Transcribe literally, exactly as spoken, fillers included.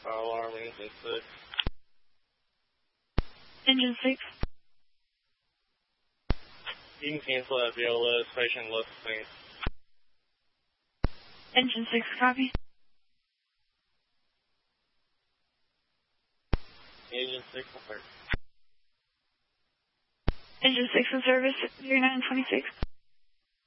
Fire alarm, engine six. Engine six. You can cancel that Viola station left scene. Engine six, copy. Engine six, alert. Engine six in service, zero nine twenty-six.